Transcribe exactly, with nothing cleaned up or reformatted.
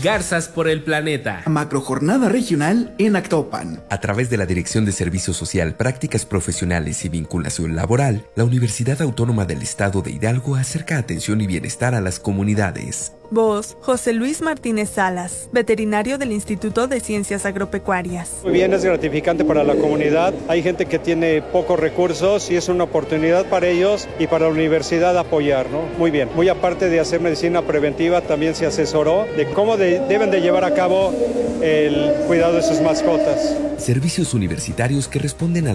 Garzas por el Planeta. Macrojornada regional en Actopan. A través de la Dirección de Servicio Social, Prácticas Profesionales y Vinculación Laboral, la Universidad Autónoma del Estado de Hidalgo acerca atención y bienestar a las comunidades. Voz, José Luis Martínez Salas, veterinario del Instituto de Ciencias Agropecuarias. Muy bien, es gratificante para la comunidad. Hay gente que tiene pocos recursos y es una oportunidad para ellos y para la universidad apoyar, ¿no? Muy bien. Muy aparte de hacer medicina preventiva, también se asesoró de cómo de, deben de llevar a cabo el cuidado de sus mascotas. Servicios universitarios que responden a